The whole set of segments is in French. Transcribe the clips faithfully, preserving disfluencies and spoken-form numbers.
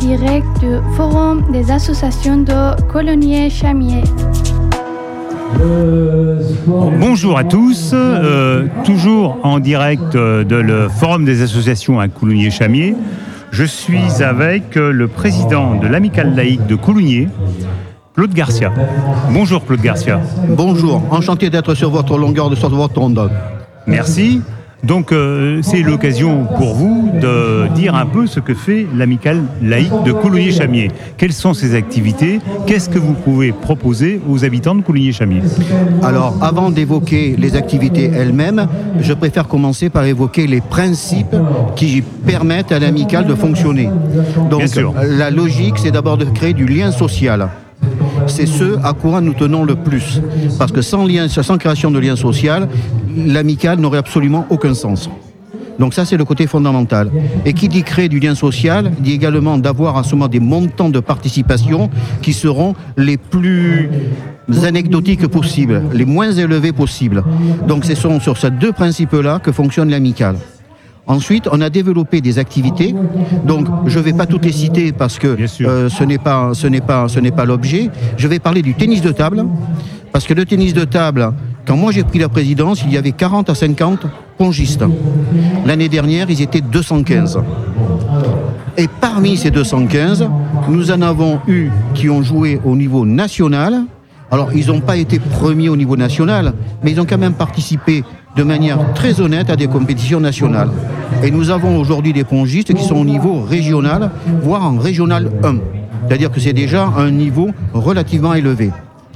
direct du Forum des associations de Coulonier-Chamiers. Bonjour à tous, euh, toujours en direct de le Forum des associations à Coulonier-Chamiers. Je suis avec le président de l'Amicale laïque de Coulonier, Claude Garcia. Bonjour Claude Garcia. Bonjour, enchanté d'être sur votre longueur de sur votre onde. Merci. Donc euh, c'est l'occasion pour vous de dire un peu ce que fait l'Amicale laïque de Coulonier-Chamiers. Quelles sont ses activités? Qu'est-ce que vous pouvez proposer aux habitants de Coulonier-Chamiers? Alors, avant d'évoquer les activités elles-mêmes, je préfère commencer par évoquer les principes qui permettent à l'Amicale de fonctionner. Donc, Bien sûr. La logique, c'est d'abord de créer du lien social. C'est ce à quoi nous tenons le plus. Parce que sans, lien, sans création de lien social, l'amicale n'aurait absolument aucun sens. Donc ça, c'est le côté fondamental. Et qui dit créer du lien social, dit également d'avoir à ce moment des montants de participation qui seront les plus anecdotiques possibles, les moins élevés possibles. Donc ce sont sur ces deux principes-là que fonctionne l'amicale. Ensuite, on a développé des activités. Donc, je ne vais pas toutes les citer parce que euh, ce n'est pas, ce n'est pas, ce n'est pas l'objet. Je vais parler du tennis de table. Parce que le tennis de table, quand moi j'ai pris la présidence, il y avait quarante à cinquante pongistes. L'année dernière, ils étaient deux cent quinze. Et parmi ces deux cent quinze, nous en avons eu qui ont joué au niveau national. Alors, ils n'ont pas été premiers au niveau national, mais ils ont quand même participé de manière très honnête à des compétitions nationales. Et nous avons aujourd'hui des pongistes qui sont au niveau régional, voire en régional un. C'est-à-dire que c'est déjà un niveau relativement élevé.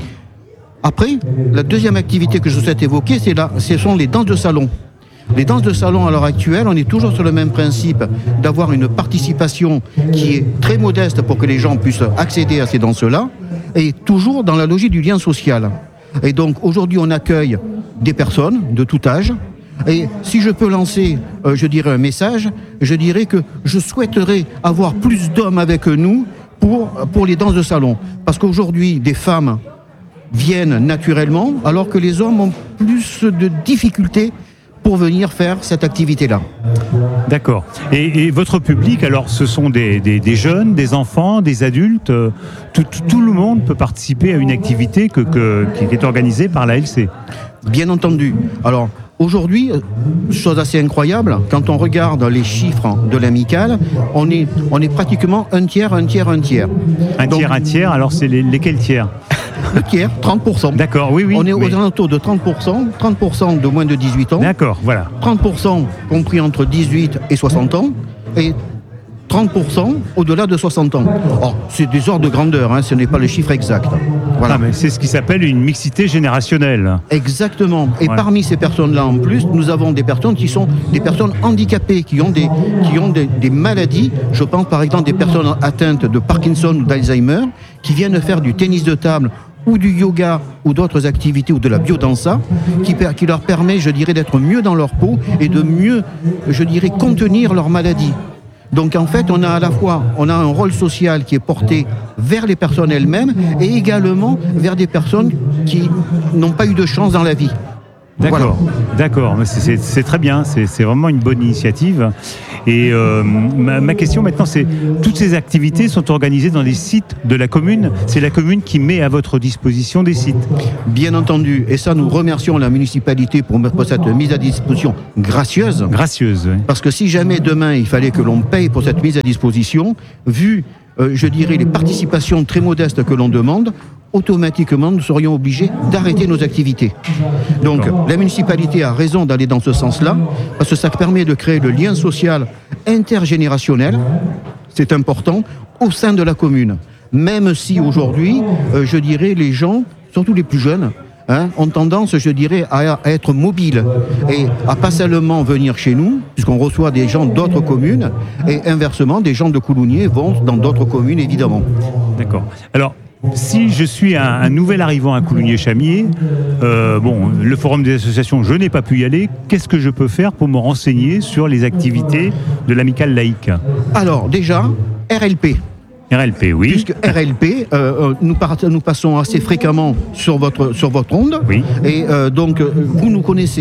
Après, la deuxième activité que je souhaite évoquer, c'est là, ce sont les danses de salon. Les danses de salon à l'heure actuelle, on est toujours sur le même principe d'avoir une participation qui est très modeste pour que les gens puissent accéder à ces danses-là, et toujours dans la logique du lien social. Et donc aujourd'hui, on accueille des personnes de tout âge. Et si je peux lancer, euh, je dirais un message, je dirais que je souhaiterais avoir plus d'hommes avec nous pour, pour les danses de salon. Parce qu'aujourd'hui, des femmes viennent naturellement, alors que les hommes ont plus de difficultés pour venir faire cette activité-là. D'accord. Et, et votre public, alors, ce sont des, des, des jeunes, des enfants, des adultes, euh, tout, tout le monde peut participer à une activité que, que, qui est organisée par l'A L C. Bien entendu. Alors, aujourd'hui, chose assez incroyable, quand on regarde les chiffres de l'amicale, on est, on est pratiquement un tiers, un tiers, un tiers. Un Donc, tiers, un tiers, alors c'est les, lesquels tiers? Le tiers, trente pour cent. D'accord, oui, oui. On est mais... aux alentours de trente pour cent, trente pour cent de moins de dix-huit ans. D'accord, voilà. trente pour cent compris entre dix-huit et soixante ans, et trente pour cent au-delà de soixante ans. Or, c'est des ordres de grandeur, hein, ce n'est pas le chiffre exact. Voilà. Ah, mais c'est ce qui s'appelle une mixité générationnelle. Exactement. Et Voilà. Parmi ces personnes-là, en plus, nous avons des personnes qui sont des personnes handicapées, qui ont des, qui ont des, des maladies. Je pense par exemple des personnes atteintes de Parkinson ou d'Alzheimer, qui viennent faire du tennis de table ou du yoga ou d'autres activités ou de la biodanza qui, qui leur permet, je dirais, d'être mieux dans leur peau et de mieux, je dirais, contenir leur maladie. Donc en fait, on a à la fois on a un rôle social qui est porté vers les personnes elles-mêmes et également vers des personnes qui n'ont pas eu de chance dans la vie. D'accord, Voilà. d'accord, mais c'est, c'est, c'est très bien, c'est, c'est vraiment une bonne initiative. Et euh, ma, ma question maintenant, c'est toutes ces activités sont organisées dans des sites de la commune. C'est la commune qui met à votre disposition des sites. Bien entendu, et ça nous remercions la municipalité pour, pour cette mise à disposition gracieuse. Gracieuse, oui. Parce que si jamais demain il fallait que l'on paye pour cette mise à disposition, vu, euh, je dirais, les participations très modestes que l'on demande, automatiquement nous serions obligés d'arrêter nos activités. Donc la municipalité a raison d'aller dans ce sens-là, parce que ça permet de créer le lien social intergénérationnel, c'est important, au sein de la commune. Même si aujourd'hui, euh, je dirais, les gens, surtout les plus jeunes, Hein, ont tendance, je dirais, à, à être mobiles et à pas seulement venir chez nous, puisqu'on reçoit des gens d'autres communes, et inversement, des gens de Coulonier vont dans d'autres communes, évidemment. D'accord. Alors, si je suis un, un nouvel arrivant à Coulonier-Chamiers, euh, bon, le forum des associations, je n'ai pas pu y aller. Qu'est-ce que je peux faire pour me renseigner sur les activités de l'amicale laïque? Alors, déjà, R L P. R L P, oui. Puisque R L P, euh, nous, part, nous passons assez fréquemment sur votre, sur votre onde. Oui. Et euh, donc, euh, vous nous connaissez.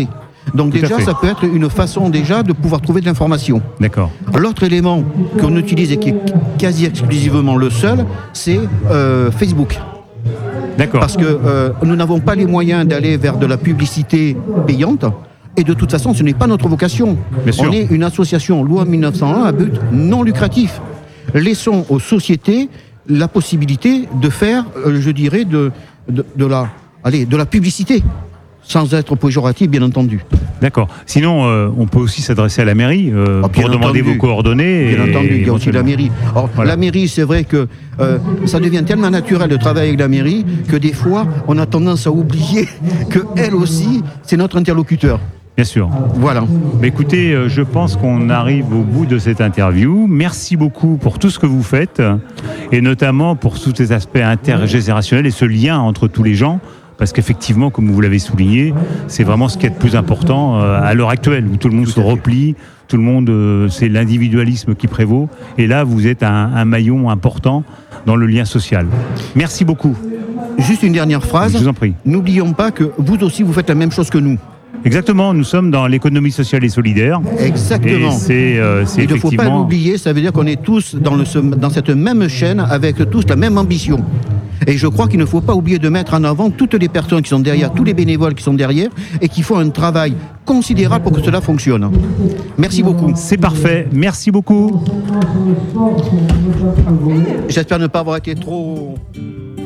Donc Tout à déjà, fait. ça peut être une façon déjà de pouvoir trouver de l'information. D'accord. L'autre élément qu'on utilise et qui est quasi exclusivement le seul, c'est euh, Facebook. D'accord. Parce que euh, nous n'avons pas les moyens d'aller vers de la publicité payante. Et de toute façon, ce n'est pas notre vocation. Bien sûr. On est une association loi mille neuf cent un à but non lucratif. Laissons aux sociétés la possibilité de faire, euh, je dirais, de, de, de, la, allez, de la publicité, sans être péjoratif, bien entendu. D'accord. Sinon, euh, on peut aussi s'adresser à la mairie euh, Ah, bien pour demander entendu. vos coordonnées. Bien et- entendu, il y a aussi la mairie. Alors, Voilà. la mairie, c'est vrai que euh, ça devient tellement naturel de travailler avec la mairie que des fois, on a tendance à oublier qu'elle aussi, c'est notre interlocuteur. Bien sûr. Voilà. Mais écoutez, euh, je pense qu'on arrive au bout de cette interview. Merci beaucoup pour tout ce que vous faites et notamment pour tous ces aspects intergénérationnels et ce lien entre tous les gens. Parce qu'effectivement, comme vous l'avez souligné, c'est vraiment ce qui est le plus important euh, à l'heure actuelle, où tout le monde Tout se à fait. replie, tout le monde, euh, c'est l'individualisme qui prévaut. Et là, vous êtes un, un maillon important dans le lien social. Merci beaucoup. Juste une dernière phrase. Je vous en prie. N'oublions pas que vous aussi, vous faites la même chose que nous. Exactement, nous sommes dans l'économie sociale et solidaire. Exactement. Et c'est euh, c'est Il ne faut pas effectivement... l'oublier, ça veut dire qu'on est tous dans, le, dans cette même chaîne avec tous la même ambition. Et je crois qu'il ne faut pas oublier de mettre en avant toutes les personnes qui sont derrière, tous les bénévoles qui sont derrière et qui font un travail considérable pour que cela fonctionne. Merci beaucoup. C'est parfait, merci beaucoup. J'espère ne pas avoir été trop...